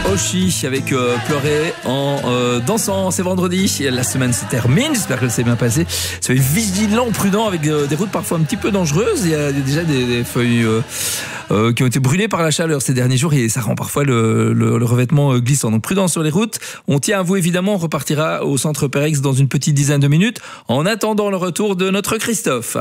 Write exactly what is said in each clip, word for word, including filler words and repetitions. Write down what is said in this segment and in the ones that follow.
Oshi avec euh, Pleurer en euh, dansant. C'est vendredi, la semaine se termine, j'espère que ça s'est bien passé. Soyez vigilants, prudents avec euh, des routes parfois un petit peu dangereuses. Il y a déjà des, des feuilles euh, euh, qui ont été brûlées par la chaleur ces derniers jours et ça rend parfois le, le, le revêtement euh, glissant. Donc prudent sur les routes. On tient à vous évidemment, on repartira au centre Pérex dans une petite dizaine de minutes en attendant le retour de notre Christophe.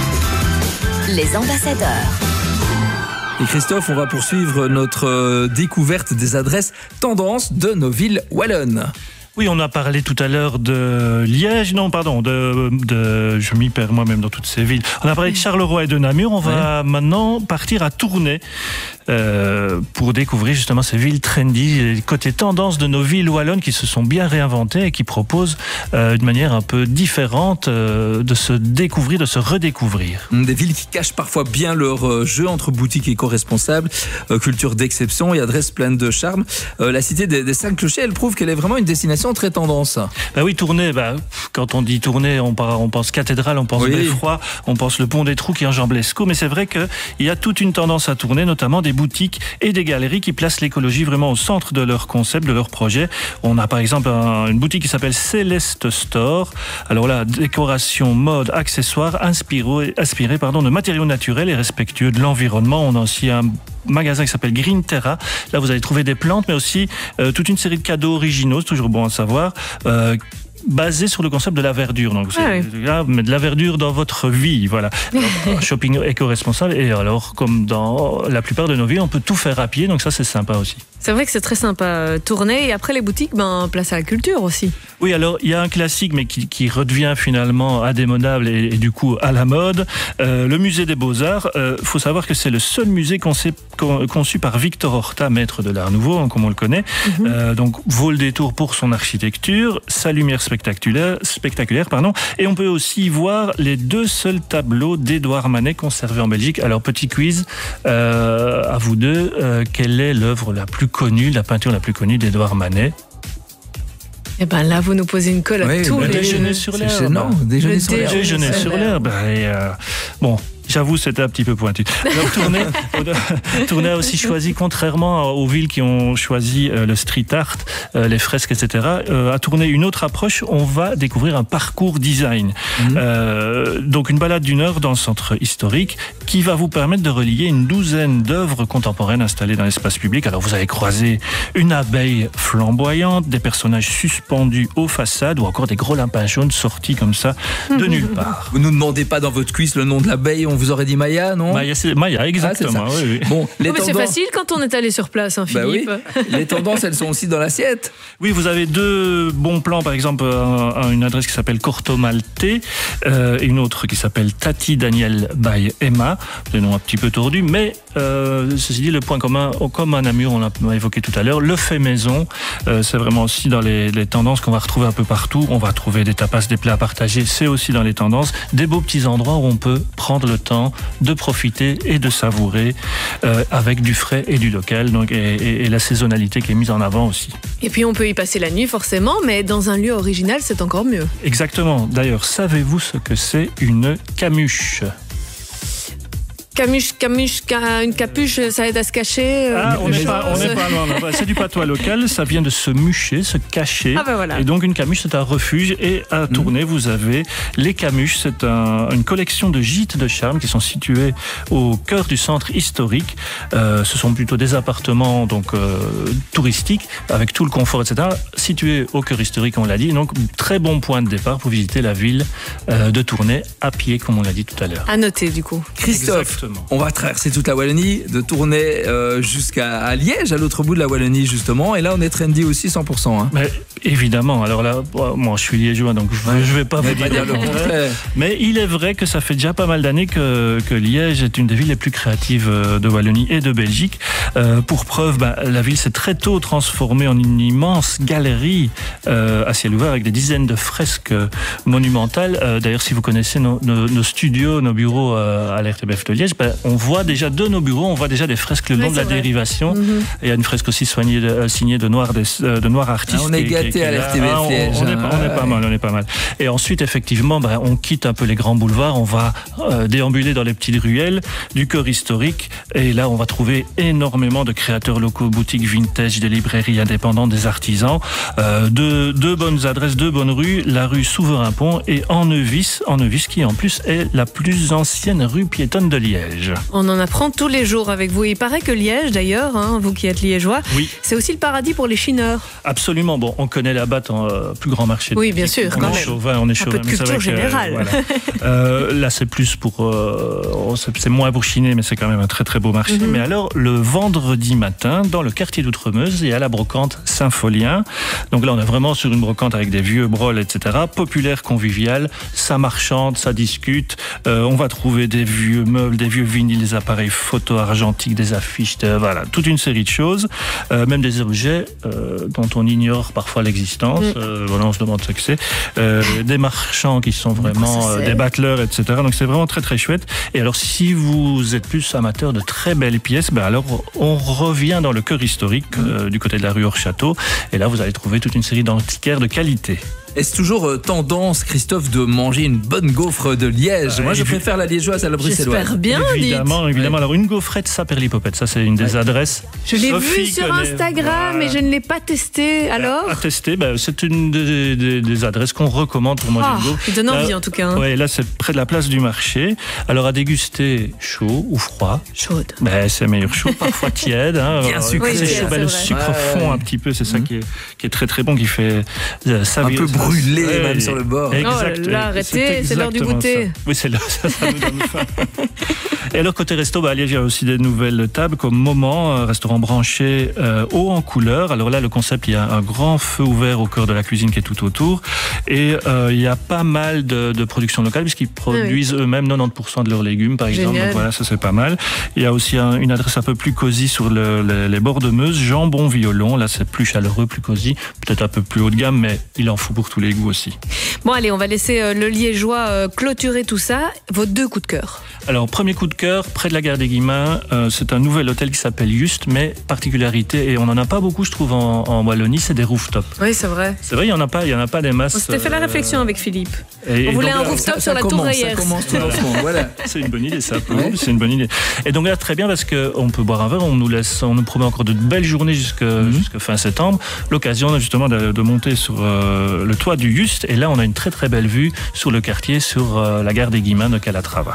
Les ambassadeurs. Et Christophe, on va poursuivre notre découverte des adresses tendances de nos villes wallonnes. Oui, on a parlé tout à l'heure de Liège, non, pardon, de, de je m'y perds moi-même dans toutes ces villes. On a parlé de Charleroi et de Namur. On va ouais. maintenant partir à Tournai euh, pour découvrir justement ces villes trendy, les côtés tendances de nos villes wallonnes qui se sont bien réinventées et qui proposent euh, une manière un peu différente euh, de se découvrir, de se redécouvrir. Des villes qui cachent parfois bien leur euh, jeu entre boutiques éco-responsables, euh, culture d'exception et adresses pleines de charme. Euh, la cité des, des Cinq Clochers, elle prouve qu'elle est vraiment une destination très tendance. Bah oui, Tournai, bah, quand on dit Tournai, on, on pense cathédrale, on pense oui. Beffroi, on pense le pont des Trous qui enjambe l'Escaut, mais c'est vrai qu'il y a toute une tendance à Tournai, notamment des boutiques et des galeries qui placent l'écologie vraiment au centre de leur concept, de leur projet. On a par exemple un, une boutique qui s'appelle Céleste Store. Alors là, décoration, mode, accessoires, inspiré, inspiré pardon, de matériaux naturels et respectueux de l'environnement. On a aussi un magasin qui s'appelle Green Terra. Là, vous allez trouver des plantes, mais aussi euh, toute une série de cadeaux originaux, c'est toujours bon à savoir, euh, basé sur le concept de la verdure. Donc, ah oui. là, mais de la verdure dans votre vie, voilà. Alors, shopping éco-responsable. Et alors, comme dans la plupart de nos villes, on peut tout faire à pied, donc ça, c'est sympa aussi. C'est vrai que c'est très sympa, tourner. Et après les boutiques, ben, place à la culture aussi. Oui, alors, il y a un classique, mais qui, qui redevient finalement indémodable et, et du coup à la mode. Euh, le musée des Beaux-Arts. Il euh, faut savoir que c'est le seul musée conçu, conçu par Victor Horta, maître de l'art nouveau, hein, comme on le connaît. Mm-hmm. Euh, donc, vaut le détour pour son architecture, sa lumière spectaculaire, spectaculaire pardon. Et on peut aussi voir les deux seuls tableaux d'Édouard Manet conservés en Belgique. Alors, petit quiz euh, à vous deux. Euh, quelle est l'œuvre la plus connue, la peinture la plus connue d'Édouard Manet? Eh ben là, vous nous posez une colle oui, à tous ben les... Déjeuner sur l'herbe. C'est gênant, déjeuner sur l'herbe. Déjeuner sur l'herbe. Et euh, bon... J'avoue, c'était un petit peu pointu. Alors, Tournai, Tournai a aussi choisi, contrairement aux villes qui ont choisi le street art, les fresques, et cetera, à Tournai une autre approche. On va découvrir un parcours design. Mmh. Euh, donc, une balade d'une heure dans le centre historique qui va vous permettre de relier une douzaine d'œuvres contemporaines installées dans l'espace public. Alors, vous allez croiser une abeille flamboyante, des personnages suspendus aux façades ou encore des gros lapins jaunes sortis comme ça de nulle part. Vous ne nous demandez pas dans votre quiz le nom de l'abeille, on vous aurait dit Maya, non? Maya, c'est Maya, exactement. Ah, oui, oui. Bon, les oui, mais tendances... c'est facile quand on est allé sur place, hein, Philippe. Bah oui. Les tendances, elles sont aussi dans l'assiette. Oui, vous avez deux bons plans, par exemple, un, une adresse qui s'appelle Corto Maltais euh, et une autre qui s'appelle Tati Daniel by Emma. Le nom un petit peu tordu, mais euh, ceci dit, le point commun, comme à Namur, on l'a évoqué tout à l'heure, le fait maison, euh, c'est vraiment aussi dans les, les tendances qu'on va retrouver un peu partout. On va trouver des tapas, des plats à partager, c'est aussi dans les tendances. Des beaux petits endroits où on peut prendre le temps de profiter et de savourer euh, avec du frais et du local, donc, et, et, et la saisonnalité qui est mise en avant aussi. Et puis on peut y passer la nuit forcément, mais dans un lieu original, c'est encore mieux. Exactement. D'ailleurs, savez-vous ce que c'est une camuche ? Camuche, camuche, une capuche, ça aide à se cacher. Ah, on n'est pas, on n'est pas loin. C'est du patois local, ça vient de se mucher, se cacher. Ah ben voilà. Et donc une camuche, c'est un refuge. Et à Tournai, mmh. vous avez les camuches. C'est un, une collection de gîtes de charme qui sont situés au cœur du centre historique. Euh, ce sont plutôt des appartements donc euh, touristiques avec tout le confort, et cetera. Situés au cœur historique, on l'a dit. Donc très bon point de départ pour visiter la ville euh, de Tournai à pied, comme on l'a dit tout à l'heure. À noter du coup. Christophe. Exactement. On va traverser toute la Wallonie, de Tournai euh, jusqu'à Liège, à l'autre bout de la Wallonie justement. Et là, on est trendy aussi cent pour cent. Hein. Mais évidemment. Alors là, moi, je suis liégeois, donc je ne vais pas vous dire, dire le contraire. Mais il est vrai que ça fait déjà pas mal d'années que, que Liège est une des villes les plus créatives de Wallonie et de Belgique. Euh, pour preuve, bah, la ville s'est très tôt transformée en une immense galerie euh, à ciel ouvert avec des dizaines de fresques monumentales. Euh, d'ailleurs, si vous connaissez nos, nos, nos studios, nos bureaux euh, à l'R T B F de Liège, ben, on voit déjà de nos bureaux, on voit déjà des fresques le long oui, de la vrai. dérivation. Mm-hmm. Et il y a une fresque aussi soignée de, euh, signée de Noir, des, euh, de Noir Artiste. Ah, on est gâtés, été à l'R T B F ah, on, Liège. on, est pas, on est pas mal, on est pas mal. Et ensuite, effectivement, ben, on quitte un peu les grands boulevards, on va euh, déambuler dans les petites ruelles du cœur historique. Et là, on va trouver énormément de créateurs locaux, boutiques vintage, des librairies indépendantes, des artisans. Euh, deux, deux bonnes adresses, deux bonnes rues, la rue Souverain-Pont et Ennevis, Ennevis qui en plus est la plus ancienne rue piétonne de Liège. On en apprend tous les jours avec vous. Il paraît que Liège, d'ailleurs, hein, vous qui êtes liégeois, oui. c'est aussi le paradis pour les chineurs. Absolument. Bon, on connaît la Batte en euh, plus grand marché. Oui, bien sûr, on quand est même. Chauvin, on est Un Chauvin, peu de culture générale. Euh, voilà. euh, là, c'est plus pour... Euh, c'est moins pour chiner, mais c'est quand même un très très beau marché. Mm-hmm. Mais alors, le vendredi matin, dans le quartier d'Outremeuse, il y a la brocante Saint-Folien. Donc là, on est vraiment sur une brocante avec des vieux brols, et cetera. Populaire, convivial, ça marchande, ça discute. Euh, on va trouver des vieux meubles, des vieux vinyles, des appareils photo argentiques, des affiches, de, voilà, toute une série de choses. Euh, même des objets euh, dont on ignore parfois l'existence. Mm. Euh, voilà, on se demande ce que c'est. Euh, des marchands qui sont vraiment euh, des battleurs, et cetera. Donc c'est vraiment très très chouette. Et alors si vous êtes plus amateur de très belles pièces, ben alors on revient dans le cœur historique euh, du côté de la rue Hors-Château. Et là vous allez trouver toute une série d'antiquaires de qualité. Est-ce toujours euh, tendance, Christophe, de manger une bonne gaufre de Liège? euh, Moi, je préfère la liégeoise à la bruxelloise. J'espère bien, évidemment, dites. évidemment. Ouais. Alors, une gaufrette Saperlipopette, ça, c'est une des ouais. adresses. Je l'ai vue sur connaît... Instagram, mais voilà. je ne l'ai pas testée. Alors À tester, ben, c'est une des, des, des adresses qu'on recommande pour manger oh, une gaufre. Il donne envie, là, en tout cas. Hein. Ouais, là, c'est près de la place du marché. Alors, à déguster chaud ou froid. Chaude. Ben, c'est meilleur chaud, parfois tiède. Hein. Bien sucré. Oui, chaud, ben, le sucre ouais. fond un petit peu, c'est ça mmh. qui, est, qui est très très bon, qui fait euh, un peu brûlé, ouais, même sur le bord. Exact. Oh là, arrêtez, c'est l'heure du goûter. Ça. Oui, c'est l'heure, ça, ça nous donne faim. Et alors, côté resto, bah, à Liège, il y a aussi des nouvelles tables comme Moment, un restaurant branché euh, haut en couleur. Alors là, le concept, il y a un grand feu ouvert au cœur de la cuisine qui est tout autour. Et euh, il y a pas mal de, de production locale puisqu'ils produisent oui. eux-mêmes quatre-vingt-dix pour cent de leurs légumes, par exemple. Génial. Donc voilà, ça c'est pas mal. Il y a aussi un, une adresse un peu plus cosy sur le, le, les bords de Meuse, Jambon Violon. Là, c'est plus chaleureux, plus cosy. Peut-être un peu plus haut de gamme, mais il en faut pour tous les goûts aussi. Bon, allez, on va laisser euh, le Liégeois euh, clôturer tout ça. Vos deux coups de cœur. Alors, premier coup de cœur, près de la gare des Guillemins, euh, c'est un nouvel hôtel qui s'appelle Just, mais particularité, et on n'en a pas beaucoup, je trouve, en, en Wallonie, c'est des rooftops. Oui, c'est vrai. C'est vrai, il n'y en a pas, il y en a pas des masses. On s'était fait la réflexion avec Philippe. Et, on et voulait donc, un rooftop ça, sur ça la commence, tour Reyers. Ça commence tout doucement, voilà. C'est une bonne idée, ça. Ouais. C'est une bonne idée. Et donc là, très bien, parce qu'on peut boire un verre, on nous laisse, on nous promet encore de belles journées jusqu'à mm-hmm. jusqu'à fin septembre. L'occasion, justement, de, de monter sur euh, le toit du Just, et là, on a une très très belle vue sur le quartier, sur euh, la gare des Guillemins de Calatrava.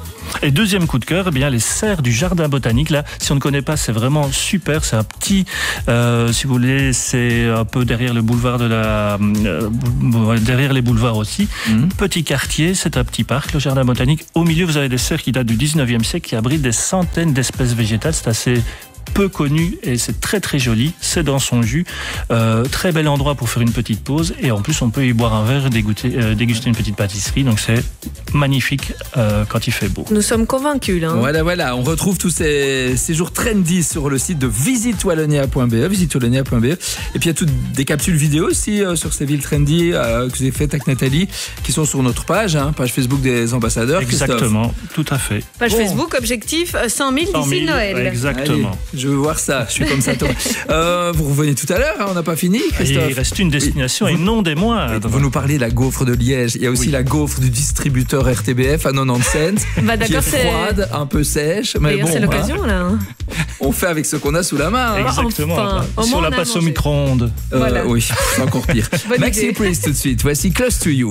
Et deuxième coup de cœur, eh bien les serres du jardin botanique. Là, si on ne connaît pas, c'est vraiment super. C'est un petit, euh, si vous voulez, c'est un peu derrière le boulevard de la, euh, derrière les boulevards aussi. Mmh. Petit quartier, c'est un petit parc, le jardin botanique. Au milieu, vous avez des serres qui datent du dix-neuvième siècle, qui abritent des centaines d'espèces végétales. C'est assez peu connu et c'est très très joli, c'est dans son jus, euh, très bel endroit pour faire une petite pause et en plus on peut y boire un verre et déguster, euh, déguster une petite pâtisserie, donc c'est magnifique euh, quand il fait beau. Nous sommes convaincus là. Hein. Voilà, voilà, on retrouve tous ces séjours trendy sur le site de visite wallonia point b e, visite wallonia point b e, et puis il y a toutes des capsules vidéo aussi euh, sur ces villes trendy euh, que vous avez faites avec Nathalie, qui sont sur notre page, hein, page Facebook des ambassadeurs. Exactement, tout à fait. Page bon. Facebook, objectif cent mille d'ici Noël. Exactement. Allez, je veux voir ça, je suis comme ça toi. Euh, vous revenez tout à l'heure, hein, on n'a pas fini, Christophe. Il reste une destination oui. et non des moindres. Vous nous parlez de la gaufre de Liège, il y a aussi oui. la gaufre du distributeur R T B F à quatre-vingt-dix cents, bah, qui est froide, un peu sèche, mais bon, c'est l'occasion hein, là. On fait avec ce qu'on a sous la main. Hein. Exactement. Enfin, si on la passe au micro-ondes. Euh, voilà. Oui, c'est encore pire. Maxi Priest tout de suite, voici Close to You.